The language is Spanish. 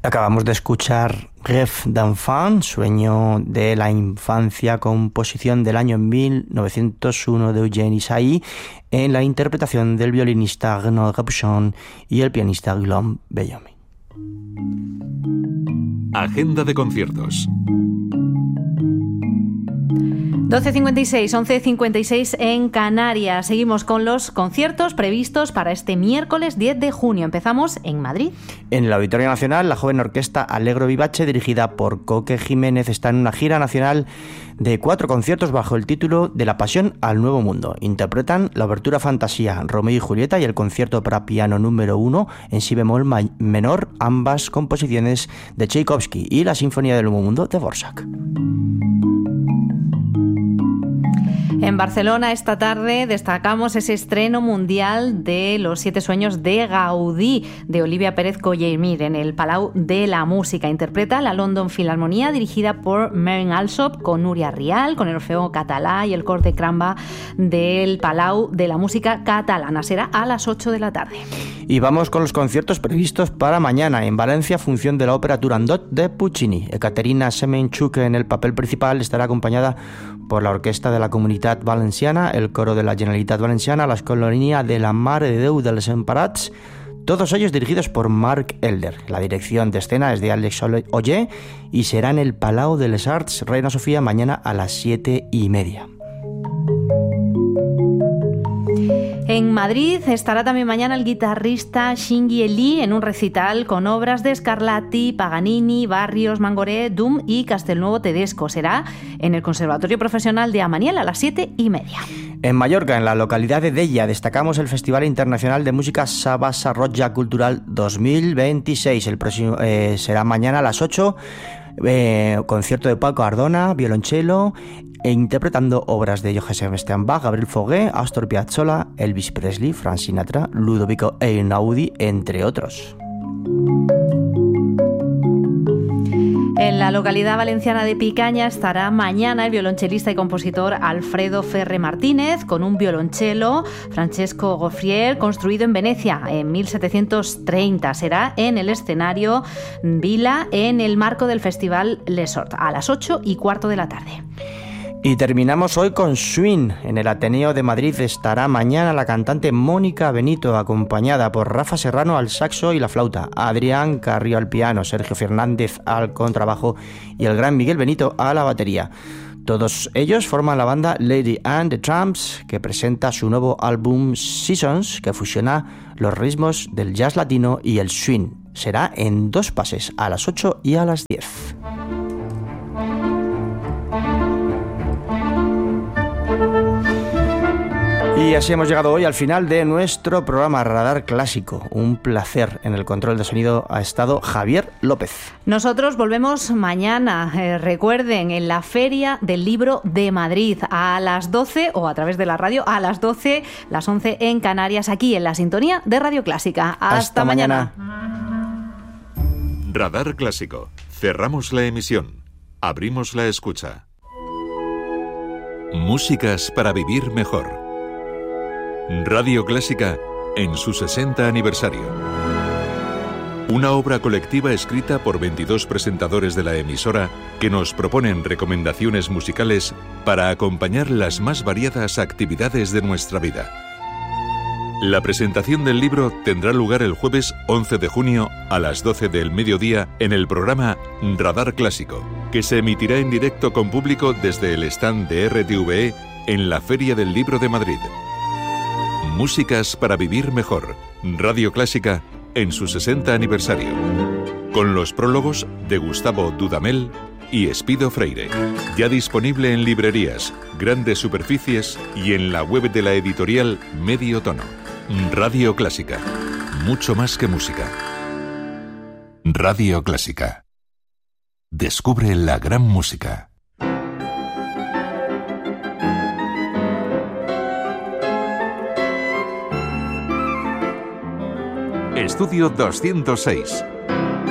Acabamos de escuchar Rêve d'enfant, Sueño de la infancia, composición del año 1901 de Eugène Ysaÿe, en la interpretación del violinista Renaud Capuçon y el pianista Guillaume Bellomy. Agenda de conciertos. 12:56, 11:56 en Canarias. Seguimos con los conciertos previstos para este miércoles 10 de junio. Empezamos en Madrid. En el Auditorio Nacional, la joven orquesta Allegro Vivace, dirigida por Coque Jiménez, está en una gira nacional de 4 conciertos bajo el título De la Pasión al Nuevo Mundo. Interpretan la obertura Fantasía, Romeo y Julieta y el concierto para piano número 1 en si bemol menor, ambas composiciones de Tchaikovsky, y la Sinfonía del Nuevo Mundo de Dvořák. En Barcelona esta tarde destacamos ese estreno mundial de Los 7 sueños de Gaudí de Olivia Pérez Collemir en el Palau de la Música. Interpreta la London Philharmonia, dirigida por Marin Alsop, con Núria Rial, con el Orfeó Català y el Cor de Cramba del Palau de la Música Catalana. Será a las 8 de la tarde. Y vamos con los conciertos previstos para mañana. En Valencia, función de la ópera Turandot de Puccini. Ekaterina Semenchuk en el papel principal estará acompañada por la Orquesta de la Comunitat Valenciana, el Coro de la Generalitat Valenciana, la Escolania de la Mare de Déu dels Emparats, todos ellos dirigidos por Marc Elder. La dirección de escena es de Alex Ollé y será en el Palau de les Arts Reina Sofía mañana a las 7:30. En Madrid estará también mañana el guitarrista Shingi Eli en un recital con obras de Scarlatti, Paganini, Barrios, Mangoré, Dum y Castelnuovo Tedesco. Será en el Conservatorio Profesional de Amaniel a las 7:30. En Mallorca, en la localidad de Della, destacamos el Festival Internacional de Música Saba Sarroja Cultural 2026. El próximo será mañana a las 8. Concierto de Paco Ardona, violonchelo, interpretando obras de Johann Sebastian Bach, Gabriel Fauré, Astor Piazzolla, Elvis Presley, Frank Sinatra, Ludovico Einaudi, entre otros. En la localidad valenciana de Picaña estará mañana el violonchelista y compositor Alfredo Ferre Martínez con un violonchelo Francesco Goffrier construido en Venecia en 1730. Será en el escenario Vila en el marco del Festival Les Horts a las 8:15 de la tarde. Y terminamos hoy con Swing. En el Ateneo de Madrid estará mañana la cantante Mónica Benito, acompañada por Rafa Serrano al saxo y la flauta, Adrián Carrillo al piano, Sergio Fernández al contrabajo y el gran Miguel Benito a la batería. Todos ellos forman la banda Lady and the Tramps, que presenta su nuevo álbum Seasons, que fusiona los ritmos del jazz latino y el swing. Será en 2 pases, a las 8 y a las 10. Y así hemos llegado hoy al final de nuestro programa Radar Clásico. Un placer. En el control de sonido ha estado Javier López. Nosotros volvemos mañana, recuerden, en la Feria del Libro de Madrid a las 12 o a través de la radio a las 12, las 11 en Canarias, aquí en la sintonía de Radio Clásica. Hasta mañana. Radar Clásico. Cerramos la emisión. Abrimos la escucha. Músicas para vivir mejor. Radio Clásica en su 60 aniversario. Una obra colectiva escrita por 22 presentadores de la emisora que nos proponen recomendaciones musicales para acompañar las más variadas actividades de nuestra vida. La presentación del libro tendrá lugar el jueves 11 de junio a las 12 del mediodía en el programa Radar Clásico, que se emitirá en directo con público desde el stand de RTVE en la Feria del Libro de Madrid. Músicas para vivir mejor. Radio Clásica en su 60 aniversario. Con los prólogos de Gustavo Dudamel y Espido Freire. Ya disponible en librerías, grandes superficies y en la web de la editorial Medio Tono. Radio Clásica. Mucho más que música. Radio Clásica. Descubre la gran música. Estudio 206.